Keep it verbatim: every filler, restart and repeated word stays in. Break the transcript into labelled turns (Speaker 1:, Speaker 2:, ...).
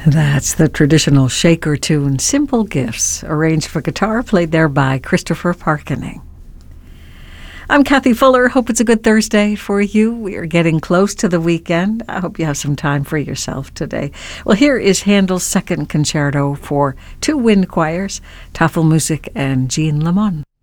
Speaker 1: That's the traditional Shaker tune, Simple Gifts, arranged for guitar, played there by Christopher Parkening. I'm Kathy Fuller. Hope it's a good Thursday for you. We are getting close to the weekend. I hope you have some time for yourself today. Well, here is Handel's second concerto for two wind choirs, Tafelmusik and Jean Lemon.